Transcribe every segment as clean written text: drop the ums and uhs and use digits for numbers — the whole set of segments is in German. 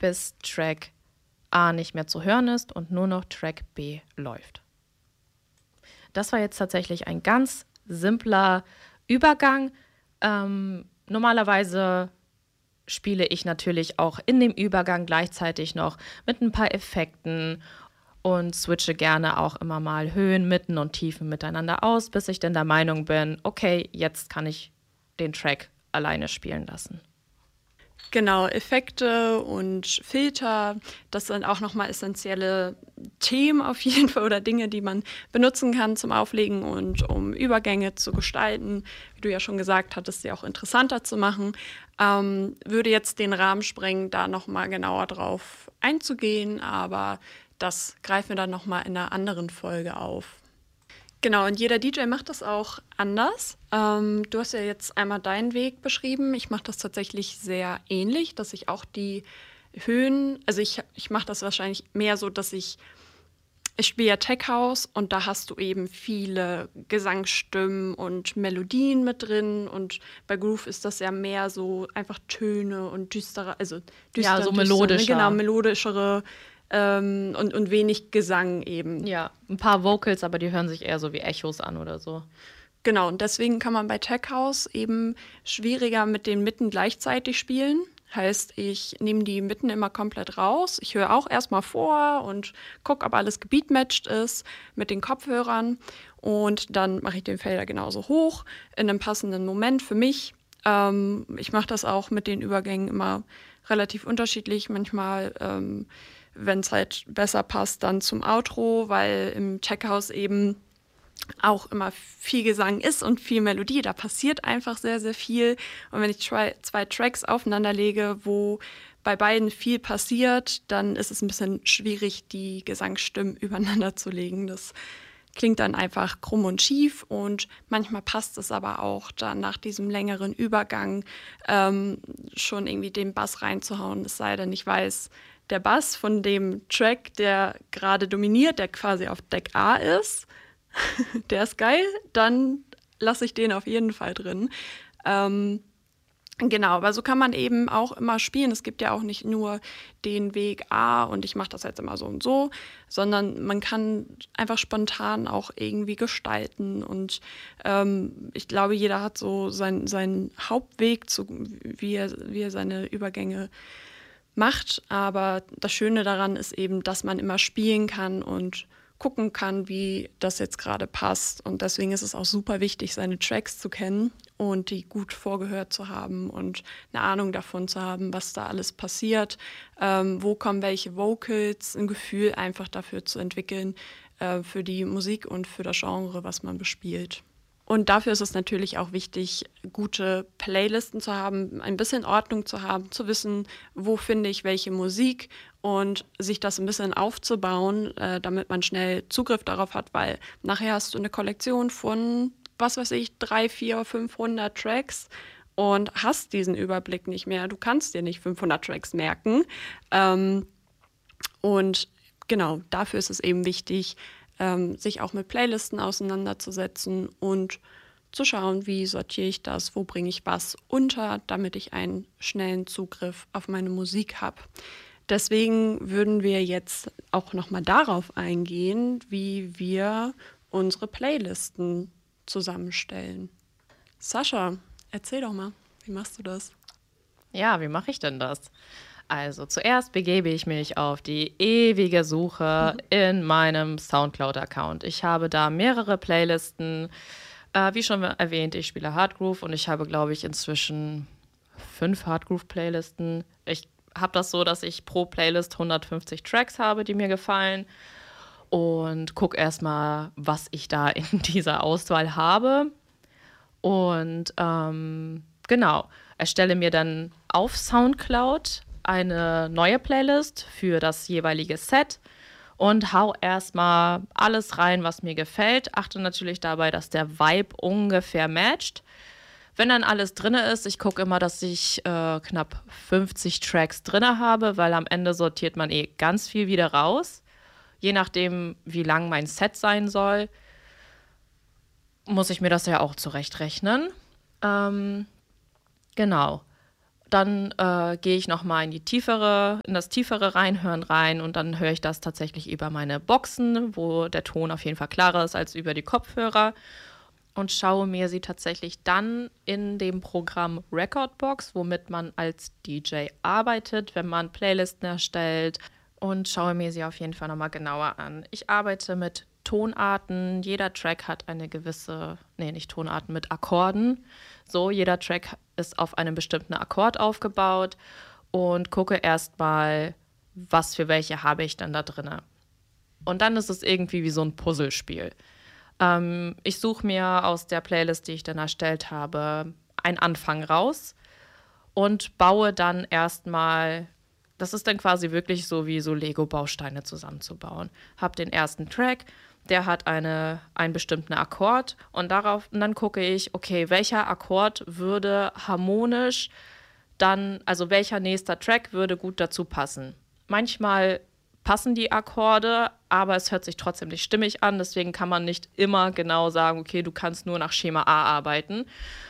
bis Track A nicht mehr zu hören ist und nur noch Track B läuft. Das war jetzt tatsächlich ein ganz simpler Übergang. Normalerweise spiele ich natürlich auch in dem Übergang gleichzeitig noch mit ein paar Effekten und switche gerne auch immer mal Höhen, Mitten und Tiefen miteinander aus, bis ich dann der Meinung bin, okay, jetzt kann ich den Track alleine spielen lassen. Genau, Effekte und Filter, das sind auch nochmal essentielle Themen auf jeden Fall oder Dinge, die man benutzen kann zum Auflegen und um Übergänge zu gestalten, wie du ja schon gesagt hattest, sie auch interessanter zu machen. Würde jetzt den Rahmen sprengen, da nochmal genauer drauf einzugehen, aber das greifen wir dann nochmal in einer anderen Folge auf. Genau, und jeder DJ macht das auch anders. Du hast ja jetzt einmal deinen Weg beschrieben. Ich mache das tatsächlich sehr ähnlich, dass ich auch die Höhen, also ich mache das wahrscheinlich mehr so, dass ich spiele ja Tech House und da hast du eben viele Gesangsstimmen und Melodien mit drin und bei Groove ist das ja mehr so einfach Töne und düstere, also düster, Ja, so düster, melodischer. genau, melodischere und wenig Gesang eben. Ja, ein paar Vocals, aber die hören sich eher so wie Echos an oder so. Genau, und deswegen kann man bei Tech House eben schwieriger mit den Mitten gleichzeitig spielen. Heißt, ich nehme die Mitten immer komplett raus. Ich höre auch erstmal vor und gucke, ob alles gebeatmatcht ist mit den Kopfhörern. Und dann mache ich den Fader genauso hoch in einem passenden Moment für mich. Ich mache das auch mit den Übergängen immer relativ unterschiedlich. Manchmal, wenn es halt besser passt, dann zum Outro, weil im Tech House eben auch immer viel Gesang ist und viel Melodie. Da passiert einfach sehr, sehr viel. Und wenn ich zwei Tracks aufeinander lege, wo bei beiden viel passiert, dann ist es ein bisschen schwierig, die Gesangsstimmen übereinander zu legen. Das klingt dann einfach krumm und schief und manchmal passt es aber auch dann nach diesem längeren Übergang schon irgendwie den Bass reinzuhauen. Es sei denn, ich weiß, der Bass von dem Track, der gerade dominiert, der quasi auf Deck A ist, der ist geil, dann lasse ich den auf jeden Fall drin. Genau, aber so kann man eben auch immer spielen. Es gibt ja auch nicht nur den Weg A und ich mache das jetzt immer so und so, sondern man kann einfach spontan auch irgendwie gestalten. Und ich glaube, jeder hat so seinen Hauptweg, wie er seine Übergänge macht. Aber das Schöne daran ist eben, dass man immer spielen kann und gucken kann, wie das jetzt gerade passt. Und deswegen ist es auch super wichtig, seine Tracks zu kennen und die gut vorgehört zu haben und eine Ahnung davon zu haben, was da alles passiert, wo kommen welche Vocals, ein Gefühl einfach dafür zu entwickeln, für die Musik und für das Genre, was man bespielt. Und dafür ist es natürlich auch wichtig, gute Playlisten zu haben, ein bisschen Ordnung zu haben, zu wissen, wo finde ich welche Musik und sich das ein bisschen aufzubauen, damit man schnell Zugriff darauf hat, weil nachher hast du eine Kollektion von, was weiß ich, 300, 400, 500 Tracks und hast diesen Überblick nicht mehr. Du kannst dir nicht 500 Tracks merken. Und genau, dafür ist es eben wichtig, sich auch mit Playlisten auseinanderzusetzen und zu schauen, wie sortiere ich das, wo bringe ich was unter, damit ich einen schnellen Zugriff auf meine Musik habe. Deswegen würden wir jetzt auch nochmal darauf eingehen, wie wir unsere Playlisten zusammenstellen. Sascha, erzähl doch mal, wie machst du das? Ja, wie mache ich denn das? Also zuerst begebe ich mich auf die ewige Suche in meinem Soundcloud-Account. Ich habe da mehrere Playlisten. Wie schon erwähnt, ich spiele Hardgroove und ich habe, glaube ich, inzwischen 5 Hardgroove-Playlisten. Ich habe das so, dass ich pro Playlist 150 Tracks habe, die mir gefallen. Und gucke erstmal, was ich da in dieser Auswahl habe. Und genau, erstelle mir dann auf Soundcloud eine neue Playlist für das jeweilige Set und hau erstmal alles rein, was mir gefällt. Achte natürlich dabei, dass der Vibe ungefähr matcht. Wenn dann alles drin ist, ich gucke immer, dass ich knapp 50 Tracks drin habe, weil am Ende sortiert man ganz viel wieder raus. Je nachdem, wie lang mein Set sein soll, muss ich mir das ja auch zurechtrechnen. Genau. dann gehe ich nochmal in das tiefere Reinhören rein und dann höre ich das tatsächlich über meine Boxen, wo der Ton auf jeden Fall klarer ist als über die Kopfhörer und schaue mir sie tatsächlich dann in dem Programm Recordbox, womit man als DJ arbeitet, wenn man Playlisten erstellt, und schaue mir sie auf jeden Fall nochmal genauer an. Ich arbeite mit Tonarten. Jeder Track hat eine gewisse, nicht Tonarten, mit Akkorden. So, jeder Track ist auf einem bestimmten Akkord aufgebaut und gucke erstmal, was für welche habe ich denn da drin. Und dann ist es irgendwie wie so ein Puzzlespiel. Ich suche mir aus der Playlist, die ich dann erstellt habe, einen Anfang raus und baue dann erstmal. Das ist dann quasi wirklich so wie so Lego-Bausteine zusammenzubauen. Hab den ersten Track, der hat einen bestimmten Akkord und dann gucke ich, okay, welcher Akkord würde harmonisch dann, also welcher nächster Track würde gut dazu passen. Manchmal passen die Akkorde, aber es hört sich trotzdem nicht stimmig an, deswegen kann man nicht immer genau sagen, okay, du kannst nur nach Schema A arbeiten.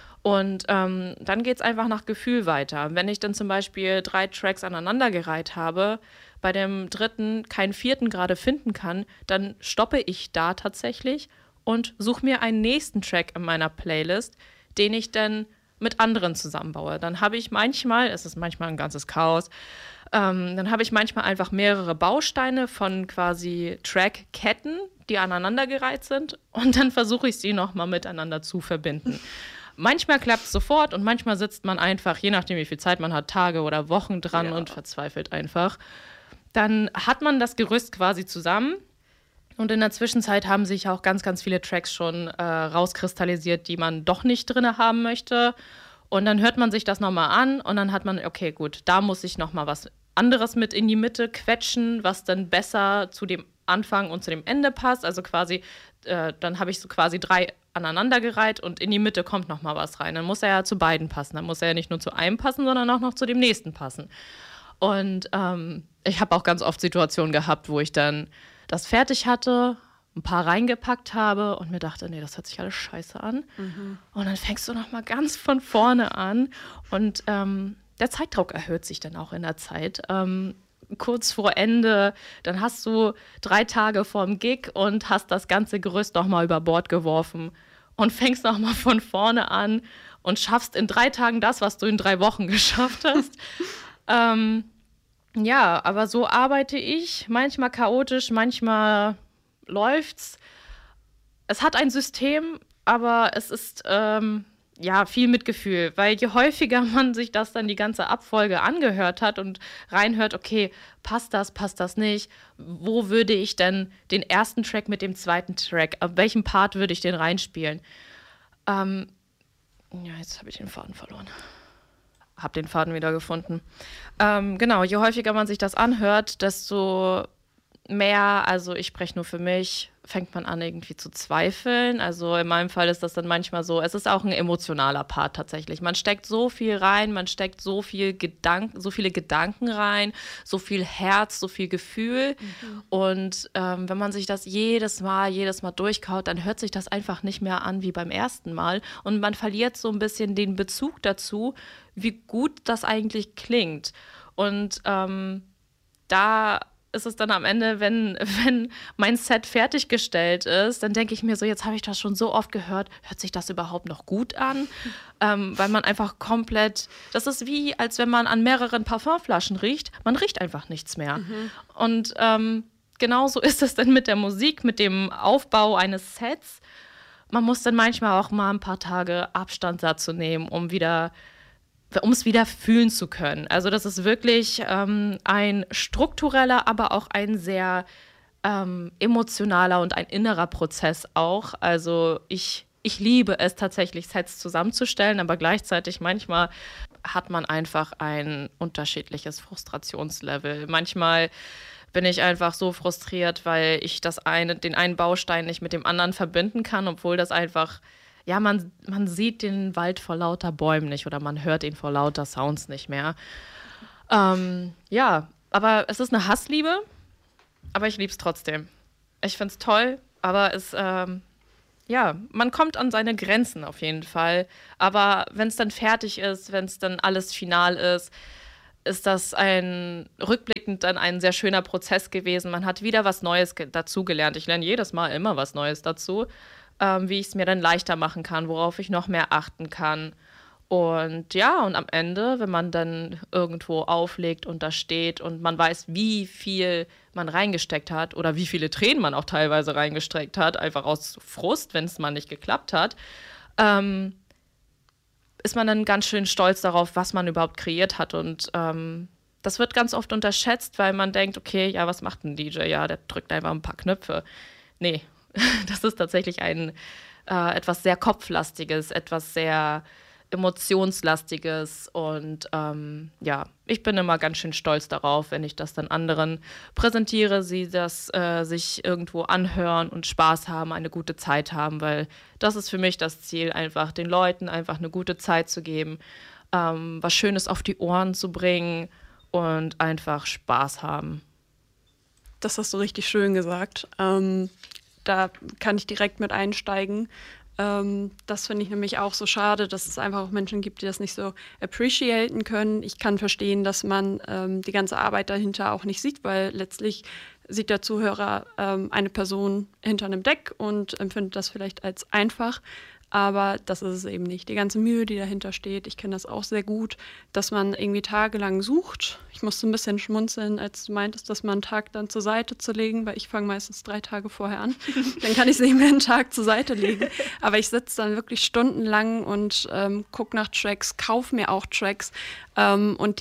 Und dann geht es einfach nach Gefühl weiter. Wenn ich dann zum Beispiel 3 Tracks aneinandergereiht habe, bei dem dritten keinen vierten gerade finden kann, dann stoppe ich da tatsächlich und suche mir einen nächsten Track in meiner Playlist, den ich dann mit anderen zusammenbaue. Dann habe ich manchmal, es ist manchmal ein ganzes Chaos, dann habe ich manchmal einfach mehrere Bausteine von quasi Trackketten, die aneinandergereiht sind, und dann versuche ich sie nochmal miteinander zu verbinden. Manchmal klappt es sofort und manchmal sitzt man einfach, je nachdem wie viel Zeit man hat, Tage oder Wochen dran und verzweifelt einfach. Dann hat man das Gerüst quasi zusammen und in der Zwischenzeit haben sich auch ganz, ganz viele Tracks schon rauskristallisiert, die man doch nicht drin haben möchte. Und dann hört man sich das nochmal an und dann hat man, okay, gut, da muss ich nochmal was anderes mit in die Mitte quetschen, was dann besser zu dem Anfang und zu dem Ende passt. Also quasi, dann habe ich so quasi 3 aneinandergereiht und in die Mitte kommt noch mal was rein. Dann muss er ja zu beiden passen. Dann muss er ja nicht nur zu einem passen, sondern auch noch zu dem nächsten passen. Und ich habe auch ganz oft Situationen gehabt, wo ich dann das fertig hatte, ein paar reingepackt habe und mir dachte, nee, das hört sich alles scheiße an. Und dann fängst du noch mal ganz von vorne an und der Zeitdruck erhöht sich dann auch in der Zeit. Kurz vor Ende, dann hast du 3 Tage vorm Gig und hast das ganze Gerüst noch mal über Bord geworfen und fängst noch mal von vorne an und schaffst in 3 Tagen das, was du in 3 Wochen geschafft hast. Ja, aber so arbeite ich. Manchmal chaotisch, manchmal läuft's. Es hat ein System, aber es ist viel Mitgefühl, weil je häufiger man sich das dann die ganze Abfolge angehört hat und reinhört, okay, passt das nicht, wo würde ich denn den ersten Track mit dem zweiten Track, ab welchem Part würde ich den reinspielen? Jetzt habe ich den Faden verloren. Hab den Faden wieder gefunden. Genau, je häufiger man sich das anhört, desto mehr, also ich spreche nur für mich, fängt man an irgendwie zu zweifeln. Also in meinem Fall ist das dann manchmal so, es ist auch ein emotionaler Part tatsächlich. Man steckt so viel rein, man steckt so viele Gedanken rein, so viel Herz, so viel Gefühl. Und wenn man sich das jedes Mal durchkaut, dann hört sich das einfach nicht mehr an wie beim ersten Mal. Und man verliert so ein bisschen den Bezug dazu, wie gut das eigentlich klingt. Und da ist es dann am Ende, wenn mein Set fertiggestellt ist, dann denke ich mir so, jetzt habe ich das schon so oft gehört, hört sich das überhaupt noch gut an? Weil man einfach komplett, das ist wie, als wenn man an mehreren Parfümflaschen riecht, man riecht einfach nichts mehr. Und genauso ist es dann mit der Musik, mit dem Aufbau eines Sets. Man muss dann manchmal auch mal ein paar Tage Abstand dazu nehmen, um es wieder fühlen zu können. Also das ist wirklich ein struktureller, aber auch ein sehr emotionaler und ein innerer Prozess auch. Also ich liebe es tatsächlich, Sets zusammenzustellen, aber gleichzeitig manchmal hat man einfach ein unterschiedliches Frustrationslevel. Manchmal bin ich einfach so frustriert, weil ich den einen Baustein nicht mit dem anderen verbinden kann, obwohl das einfach, ja, man sieht den Wald vor lauter Bäumen nicht oder man hört ihn vor lauter Sounds nicht mehr. Ja, aber es ist eine Hassliebe, aber ich liebe es trotzdem. Ich finde es toll, aber Ja, man kommt an seine Grenzen auf jeden Fall. Aber wenn es dann fertig ist, wenn es dann alles final ist, ist das rückblickend dann ein sehr schöner Prozess gewesen. Man hat wieder was Neues dazugelernt. Ich lerne jedes Mal immer was Neues dazu, wie ich es mir dann leichter machen kann, worauf ich noch mehr achten kann. Und ja, und am Ende, wenn man dann irgendwo auflegt und da steht und man weiß, wie viel man reingesteckt hat oder wie viele Tränen man auch teilweise reingesteckt hat, einfach aus Frust, wenn es mal nicht geklappt hat, ähm, ist man dann ganz schön stolz darauf, was man überhaupt kreiert hat. Und das wird ganz oft unterschätzt, weil man denkt, okay, ja, was macht ein DJ? Ja, der drückt einfach ein paar Knöpfe. Nee, das ist tatsächlich etwas sehr Kopflastiges, etwas sehr Emotionslastiges. Und ja, ich bin immer ganz schön stolz darauf, wenn ich das dann anderen präsentiere, sie das sich irgendwo anhören und Spaß haben, eine gute Zeit haben, weil das ist für mich das Ziel, einfach den Leuten einfach eine gute Zeit zu geben, was Schönes auf die Ohren zu bringen und einfach Spaß haben. Das hast du richtig schön gesagt. Da kann ich direkt mit einsteigen. Das finde ich nämlich auch so schade, dass es einfach auch Menschen gibt, die das nicht so appreciaten können. Ich kann verstehen, dass man die ganze Arbeit dahinter auch nicht sieht, weil letztlich sieht der Zuhörer eine Person hinter einem Deck und empfindet das vielleicht als einfach. Aber das ist es eben nicht. Die ganze Mühe, die dahinter steht, ich kenne das auch sehr gut, dass man irgendwie tagelang sucht. Ich musste ein bisschen schmunzeln, als du meintest, dass man einen Tag dann zur Seite zu legen, weil ich fange meistens 3 Tage vorher an. Dann kann ich es nicht mehr einen Tag zur Seite legen. Aber ich sitze dann wirklich stundenlang und gucke nach Tracks, kaufe mir auch Tracks. Und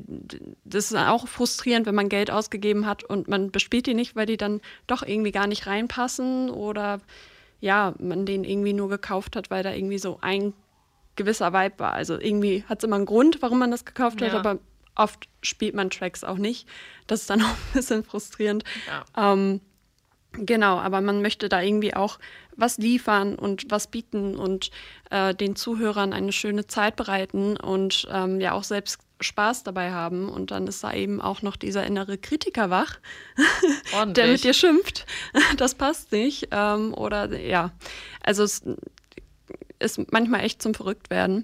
das ist auch frustrierend, wenn man Geld ausgegeben hat und man bespielt die nicht, weil die dann doch irgendwie gar nicht reinpassen oder ja, man den irgendwie nur gekauft hat, weil da irgendwie so ein gewisser Vibe war. Also irgendwie hat es immer einen Grund, warum man das gekauft hat, aber oft spielt man Tracks auch nicht. Das ist dann auch ein bisschen frustrierend. Ja. Genau, aber man möchte da irgendwie auch was liefern und was bieten und den Zuhörern eine schöne Zeit bereiten und ja auch selbst Spaß dabei haben. Und dann ist da eben auch noch dieser innere Kritiker wach, der mit dir schimpft. Das passt nicht. Oder ja, also es ist manchmal echt zum Verrücktwerden.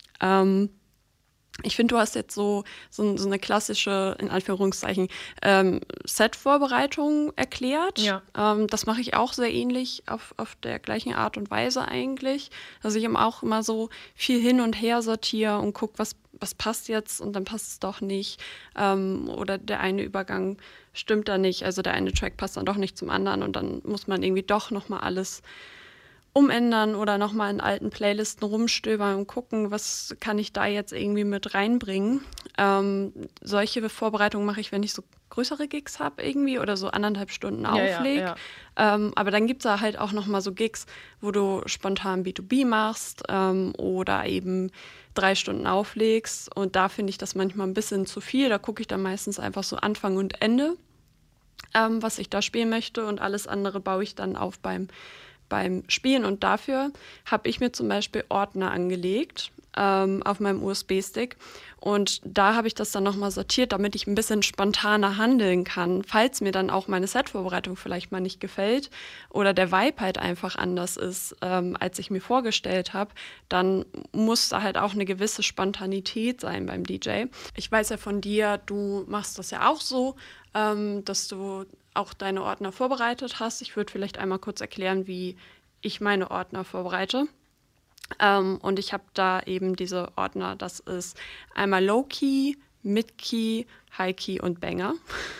Ich finde, du hast jetzt so eine klassische, in Anführungszeichen, Set-Vorbereitung erklärt. Ja. Das mache ich auch sehr ähnlich auf der gleichen Art und Weise eigentlich. Dass ich auch immer so viel hin und her sortiere und gucke, was passt jetzt und dann passt es doch nicht. Oder der eine Übergang stimmt da nicht. Also der eine Track passt dann doch nicht zum anderen und dann muss man irgendwie doch nochmal alles umändern oder nochmal in alten Playlisten rumstöbern und gucken, was kann ich da jetzt irgendwie mit reinbringen. Solche Vorbereitungen mache ich, wenn ich so größere Gigs habe irgendwie oder so 1,5 Stunden auflege. Ja. Aber dann gibt es da halt auch nochmal so Gigs, wo du spontan B2B machst oder eben 3 Stunden auflegst. Und da finde ich das manchmal ein bisschen zu viel. Da gucke ich dann meistens einfach so Anfang und Ende, was ich da spielen möchte. Und alles andere baue ich dann auf beim Spielen. Und dafür habe ich mir zum Beispiel Ordner angelegt auf meinem USB-Stick. Und da habe ich das dann nochmal sortiert, damit ich ein bisschen spontaner handeln kann. Falls mir dann auch meine Set-Vorbereitung vielleicht mal nicht gefällt oder der Vibe halt einfach anders ist, als ich mir vorgestellt habe, dann muss da halt auch eine gewisse Spontanität sein beim DJ. Ich weiß ja von dir, du machst das ja auch so, dass du auch deine Ordner vorbereitet hast. Ich würde vielleicht einmal kurz erklären, wie ich meine Ordner vorbereite. Und ich habe da eben diese Ordner, das ist einmal Low-Key, Mid-Key, High-Key und Banger.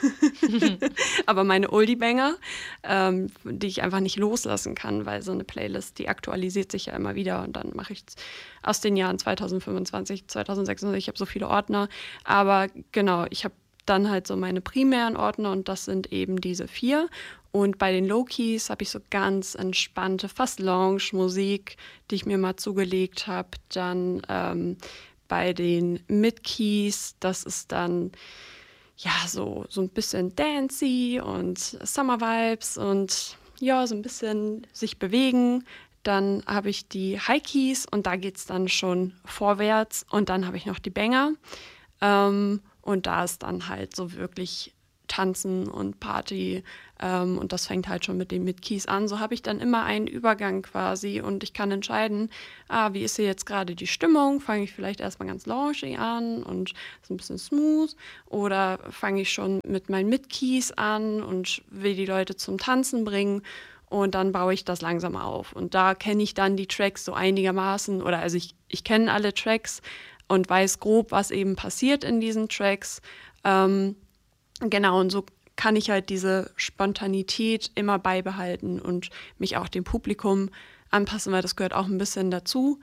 Aber meine Oldie-Banger, die ich einfach nicht loslassen kann, weil so eine Playlist, die aktualisiert sich ja immer wieder und dann mache ich es aus den Jahren 2025, 2026, ich habe so viele Ordner. Aber genau, ich habe dann halt so meine primären Ordner und das sind eben diese 4. Und bei den Low-Keys habe ich so ganz entspannte, fast Lounge-Musik, die ich mir mal zugelegt habe. Dann bei den Mid-Keys, das ist dann ja so ein bisschen dancey und Summer-Vibes und ja, so ein bisschen sich bewegen. Dann habe ich die High-Keys und da geht es dann schon vorwärts. Und dann habe ich noch die Banger. Und da ist dann halt so wirklich Tanzen und Party. Und das fängt halt schon mit dem Mit-Keys an. So habe ich dann immer einen Übergang quasi und ich kann entscheiden, wie ist hier jetzt gerade die Stimmung? Fange ich vielleicht erstmal ganz loungy an und so ein bisschen smooth? Oder fange ich schon mit meinen Mit-Keys an und will die Leute zum Tanzen bringen? Und dann baue ich das langsam auf. Und da kenne ich dann die Tracks so einigermaßen. Oder also ich kenne alle Tracks und weiß grob, was eben passiert in diesen Tracks. Genau, und so kann ich halt diese Spontanität immer beibehalten und mich auch dem Publikum anpassen, weil das gehört auch ein bisschen dazu.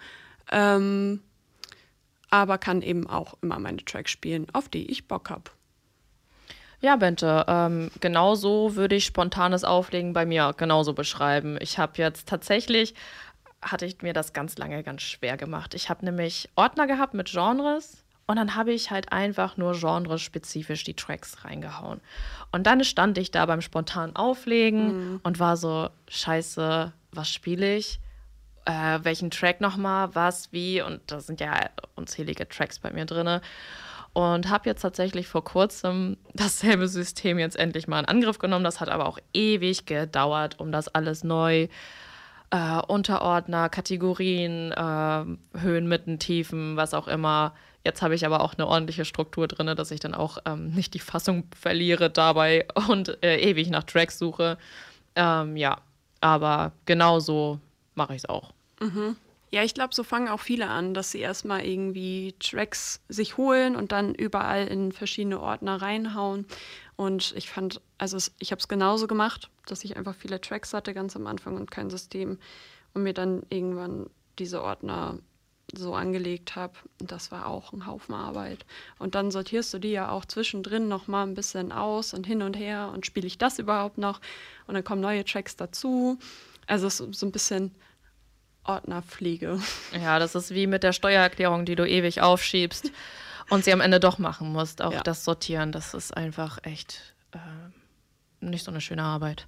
Aber kann eben auch immer meine Tracks spielen, auf die ich Bock habe. Ja, Bente, genauso würde ich spontanes Auflegen bei mir genauso beschreiben. Ich habe jetzt tatsächlich, hatte ich mir das ganz lange ganz schwer gemacht. Ich habe nämlich Ordner gehabt mit Genres und dann habe ich halt einfach nur genrespezifisch die Tracks reingehauen. Und dann stand ich da beim spontanen Auflegen und war so, scheiße, was spiele ich? Welchen Track nochmal, was, wie? Und da sind ja unzählige Tracks bei mir drin. Und habe jetzt tatsächlich vor kurzem dasselbe System jetzt endlich mal in Angriff genommen. Das hat aber auch ewig gedauert, um das alles neu, Unterordner, Kategorien, Höhen, Mitten, Tiefen, was auch immer. Jetzt habe ich aber auch eine ordentliche Struktur drin, dass ich dann auch nicht die Fassung verliere dabei und ewig nach Tracks suche. Ja, aber genauso mache ich es auch. Ja, ich glaube, so fangen auch viele an, dass sie erstmal irgendwie Tracks sich holen und dann überall in verschiedene Ordner reinhauen. Und ich fand, ich habe es genauso gemacht, dass ich einfach viele Tracks hatte ganz am Anfang und kein System und mir dann irgendwann diese Ordner so angelegt habe. Und das war auch ein Haufen Arbeit. Und dann sortierst du die ja auch zwischendrin noch mal ein bisschen aus und hin und her und spiele ich das überhaupt noch? Und dann kommen neue Tracks dazu. Also es ist so ein bisschen Ordnerpflege. Ja, das ist wie mit der Steuererklärung, die du ewig aufschiebst und sie am Ende doch machen musst. Auch das Sortieren, das ist einfach echt nicht so eine schöne Arbeit.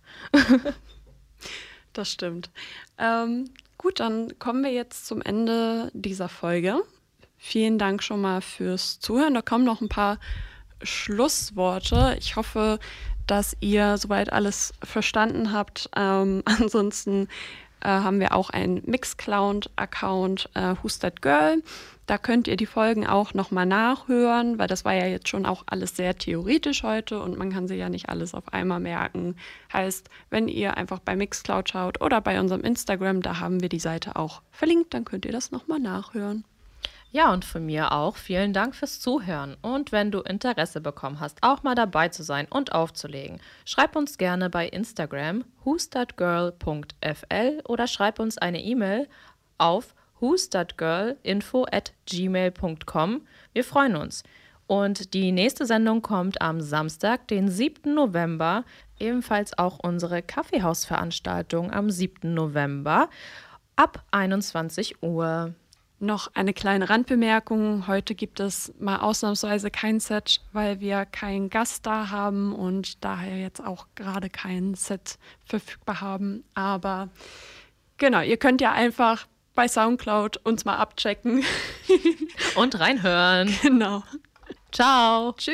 Das stimmt. Gut, dann kommen wir jetzt zum Ende dieser Folge. Vielen Dank schon mal fürs Zuhören. Da kommen noch ein paar Schlussworte. Ich hoffe, dass ihr soweit alles verstanden habt. Ansonsten haben wir auch einen Mixcloud-Account, Who's That Girl. Da könnt ihr die Folgen auch nochmal nachhören, weil das war ja jetzt schon auch alles sehr theoretisch heute und man kann sich ja nicht alles auf einmal merken. Heißt, wenn ihr einfach bei Mixcloud schaut oder bei unserem Instagram, da haben wir die Seite auch verlinkt, dann könnt ihr das nochmal nachhören. Ja, und von mir auch vielen Dank fürs Zuhören. Und wenn du Interesse bekommen hast, auch mal dabei zu sein und aufzulegen, schreib uns gerne bei Instagram whosthatgirl.fl oder schreib uns eine E-Mail auf whosthatgirlinfo@gmail.com. Wir freuen uns. Und die nächste Sendung kommt am Samstag, den 7. November. Ebenfalls auch unsere Kaffeehausveranstaltung am 7. November ab 21 Uhr. Noch eine kleine Randbemerkung. Heute gibt es mal ausnahmsweise kein Set, weil wir keinen Gast da haben und daher jetzt auch gerade kein Set verfügbar haben. Aber genau, ihr könnt ja einfach bei Soundcloud uns mal abchecken. Und reinhören. Genau. Ciao. Tschüss.